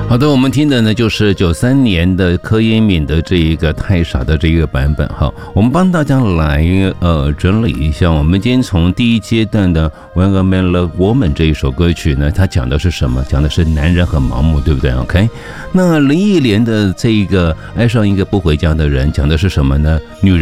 好的，我们听的呢就是93年的柯以敏的这一个太傻的这个版本哈，我们帮大家来整理一下。我们今天从第一阶段的 When a Man Loves Woman 这一首歌曲呢，它讲的是什么？讲的是男人很盲目，对不对 ？OK， 那林忆莲的这一个爱上一个不回家的人，讲的是什么呢？女人